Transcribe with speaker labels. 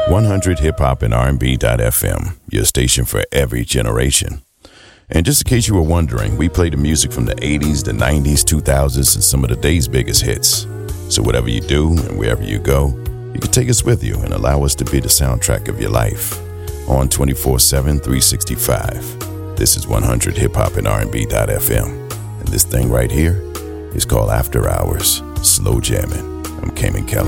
Speaker 1: 100 Hip Hop and R&B.FM, your station for every generation. And just in case you were wondering, we play the music from the 80s, the 90s, 2000s, and some of the day's biggest hits. So whatever you do and wherever you go, you can take us with you and allow us to be the soundtrack of your life. On 24/7, 365. This is 100 Hip Hop and R&B.FM. And this thing right here is called After Hours, Slow Jamming. I'm Cayman Kelly.